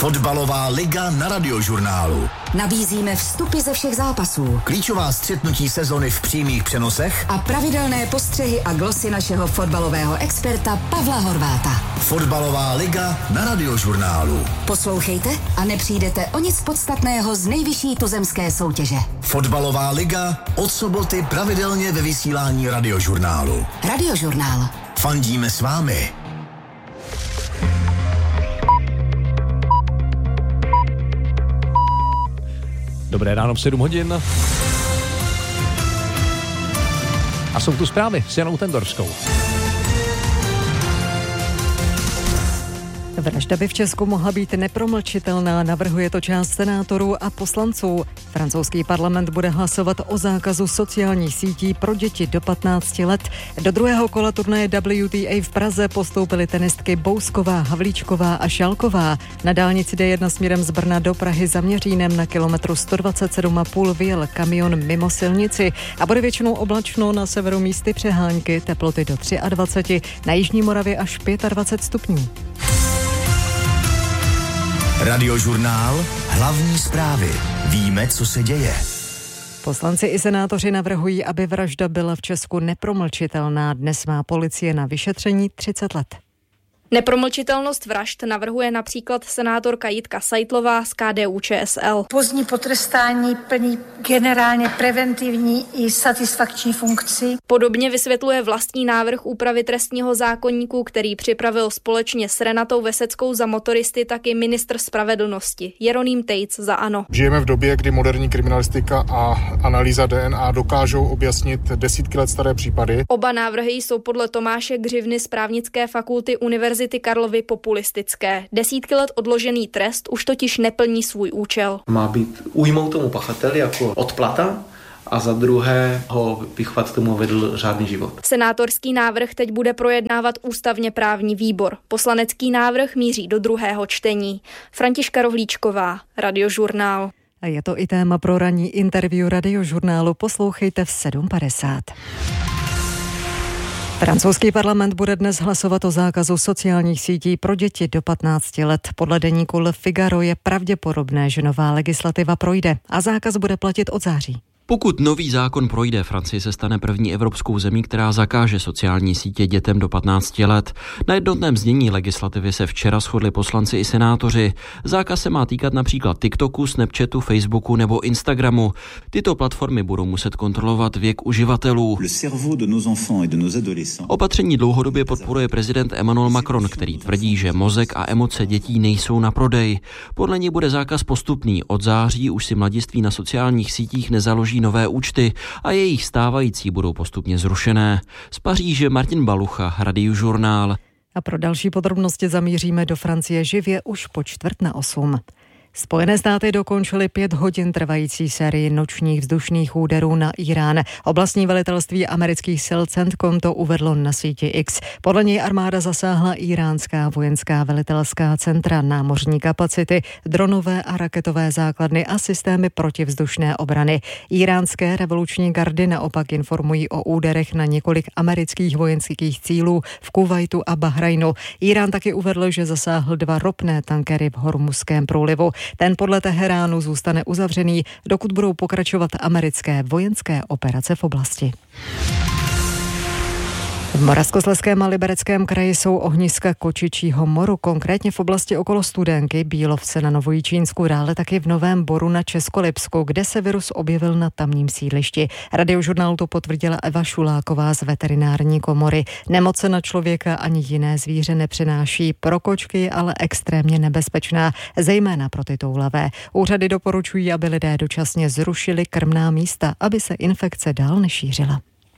Fotbalová liga na Radiožurnálu. Nabízíme vstupy ze všech zápasů, Klíčová střetnutí sezony v přímých přenosech a pravidelné postřehy a glosy našeho fotbalového experta Pavla Horváta. Fotbalová liga na Radiožurnálu. Poslouchejte a nepřijdete o nic podstatného z nejvyšší tuzemské soutěže. Fotbalová liga od soboty pravidelně ve vysílání Radiožurnálu. Radiožurnál. Fandíme s vámi. Dobré ráno v 7 hodin. A jsou tu zprávy s Janou Tendorskou. Vražda by v Česku mohla být nepromlčitelná, navrhuje to část senátorů a poslanců. Francouzský parlament bude hlasovat o zákazu sociálních sítí pro děti do 15 let. Do druhého kola turnaje WTA v Praze postoupily tenistky Bousková, Havlíčková a Šalková. Na dálnici D1 směrem z Brna do Prahy za Měřínem na kilometru 127,5 vyjel kamion mimo silnici a bude většinou oblačno, na severu místy přehánky, teploty do 23, na jižní Moravě až 25 stupňů. Radiožurnál, hlavní zprávy. Víme, co se děje. Poslanci i senátoři navrhují, aby vražda byla v Česku nepromlčitelná. Dnes má policie na vyšetření 30 let. Nepromlčitelnost vražd navrhuje například senátorka Jitka Seitlová z KDU-ČSL. Pozdní potrestání plní generálně preventivní i satisfakční funkci. Podobně vysvětluje vlastní návrh úpravy trestního zákoníku, který připravil společně s Renatou Veseckou za motoristy taky ministr spravedlnosti Jeroným Tejc za ANO. Žijeme v době, kdy moderní kriminalistika a analýza DNA dokážou objasnit desítky let staré případy. Oba návrhy jsou podle Tomáše Gřivny z právnické fakulty Univerzity Karlovy populistické. Desítky let odložený trest už totiž neplní svůj účel. Má být újmou tomu pachateli jako odplata a za druhé ho vychovat k tomu vedl řádný život. Senátorský návrh teď bude projednávat ústavně právní výbor. Poslanecký návrh míří do druhého čtení. Františka Rohlíčková, Radiožurnál. A je to i téma pro ranní interview Radiožurnálu. Poslouchejte v 7:50. Francouzský parlament bude dnes hlasovat o zákazu sociálních sítí pro děti do 15 let. Podle deníku Le Figaro je pravděpodobné, že nová legislativa projde a zákaz bude platit od září. Pokud nový zákon projde, Francie se stane první evropskou zemí, která zakáže sociální sítě dětem do 15 let. Na jednotném znění legislativy se včera shodli poslanci i senátoři. Zákaz se má týkat například TikToku, Snapchatu, Facebooku nebo Instagramu. Tyto platformy budou muset kontrolovat věk uživatelů. Opatření dlouhodobě podporuje prezident Emmanuel Macron, který tvrdí, že mozek a emoce dětí nejsou na prodej. Podle něj bude zákaz postupný. Od září už si mladiství na sociálních sítích nezaloží nové účty a jejich stávající budou postupně zrušené. Z Paříže Martin Balucha, Radiožurnál. A pro další podrobnosti zamíříme do Francie živě už po 7:45. Spojené státy dokončily 5 hodin trvající sérii nočních vzdušných úderů na Irán. Oblastní velitelství amerických sil CENTCOM to uvedlo na síti X. Podle něj armáda zasáhla iránská vojenská velitelská centra, námořní kapacity, dronové a raketové základny a systémy protivzdušné obrany. Iránské revoluční gardy naopak informují o úderech na několik amerických vojenských cílů v Kuvajtu a Bahrajnu. Irán taky uvedl, že zasáhl 2 ropné tankery v Hormuzském průlivu. Ten podle Teheránu zůstane uzavřený, dokud budou pokračovat americké vojenské operace v oblasti. V Moravskoslezském a Libereckém kraji jsou ohniska kočičího moru, konkrétně v oblasti okolo Studenky, Bílovce na Novojičínsku, dále taky v Novém Boru na Českolipsku, kde se virus objevil na tamním sídlišti. Radiožurnálu to potvrdila Eva Šuláková z veterinární komory. Nemoc se na člověka ani jiné zvíře nepřenáší, pro kočky je ale extrémně nebezpečná, zejména pro ty toulavé. Úřady doporučují, aby lidé dočasně zrušili krmná místa, aby se infekce dál nešířila.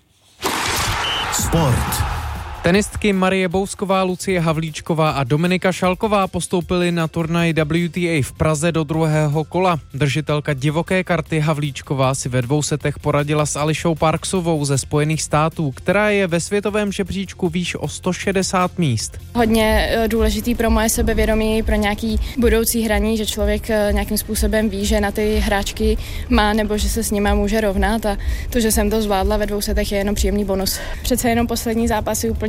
Sport. Tenistky Marie Bousková, Lucie Havlíčková a Dominika Šalková postoupily na turnaj WTA v Praze do druhého kola. Držitelka divoké karty Havlíčková si ve 2 setech poradila s Alishou Parksovou ze Spojených států, která je ve světovém žebříčku výš o 160 míst. Hodně důležitý pro moje sebevědomí, pro nějaký budoucí hraní, že člověk nějakým způsobem ví, že na ty hráčky má nebo že se s nima může rovnat, a to, že jsem to zvládla ve 2 setech, je jenom příjemný bonus. Přece jenom poslední zápasy úplně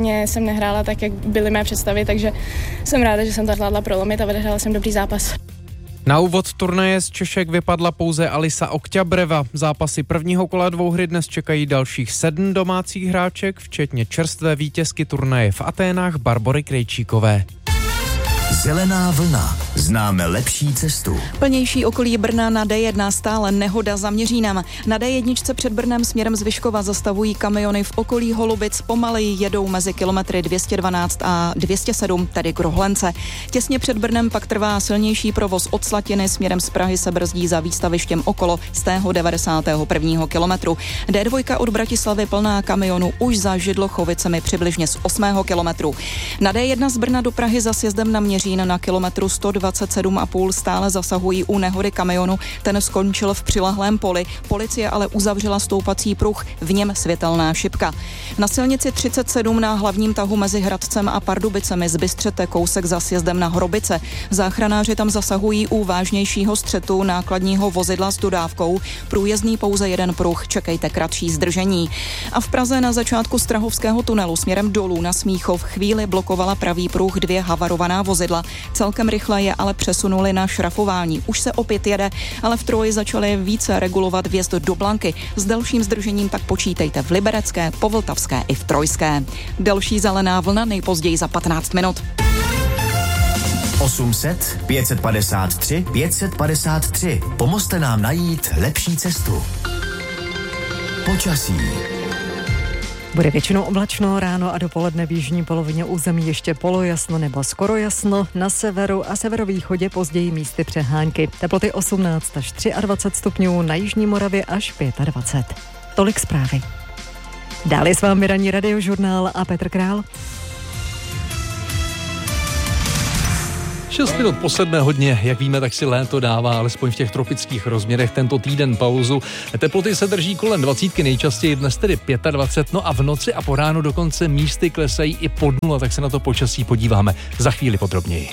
úplně jsem nehrála tak, jak byly mé představy, takže jsem ráda, že jsem to zvládla prolomit a odehrála jsem dobrý zápas. Na úvod turnaje z Češek vypadla pouze Alisa Okťabreva. Zápasy prvního kola dvouhry dnes čekají dalších 7 domácích hráček, včetně čerstvé vítězky turnaje v Aténách Barbory Krejčíkové. Zelená vlna. Známe lepší cestu. Plnější okolí Brna na D1 stále nehoda za Měřínem. Na D1 před Brnem směrem z Vyškova zastavují kamiony v okolí Holubic, pomaleji jedou mezi kilometry 212 a 207, tedy k Rohlence. Těsně před Brnem pak trvá silnější provoz od Slatiny, směrem z Prahy se brzdí za výstavištěm okolo z tého 91. kilometru. D2 od Bratislavy plná kamionů už za Židlochovicemi přibližně z 8. kilometru. Na D1 z Brna do Prahy za sjezdem na Měřín na kilometru 127,5 stále zasahují u nehody kamionu, ten skončil v přilehlém poli, policie ale uzavřela stoupací pruh, v něm světelná šipka. Na silnici 37 na hlavním tahu mezi Hradcem a Pardubicemi zbystřete kousek za sjezdem na Hrobice. Záchranáři tam zasahují u vážnějšího střetu nákladního vozidla s dodávkou, průjezdný pouze jeden pruh, čekejte kratší zdržení. A v Praze na začátku Strahovského tunelu směrem dolů na Smíchov chvíli blokovala pravý pruh 2 havarovaná vozidla. Celkem rychle je ale přesunuli na šrafování. Už se opět jede, ale v Troji začali více regulovat vjezd do Blanky. S delším zdržením tak počítejte v Liberecké, Povltavské i v Trojské. Delší zelená vlna nejpozději za 15 minut. 800 553 553. Pomozte nám najít lepší cestu. Počasí. Bude většinou oblačno, ráno a dopoledne v jižní polovině území ještě polojasno nebo skoro jasno, na severu a severovýchodě později místy přehánky. Teploty 18 až 23 stupňů, na jižní Moravě až 25. Tolik zprávy. Dále s vámi ranní radiožurnál a Petr Král. 6 minut po 7 hodně, jak víme, tak si léto dává alespoň v těch tropických rozměrech tento týden pauzu. Teploty se drží kolem 20, nejčastěji dnes tedy 25, no a v noci a po ránu dokonce místy klesají i pod 0, tak se na to počasí podíváme za chvíli podrobněji.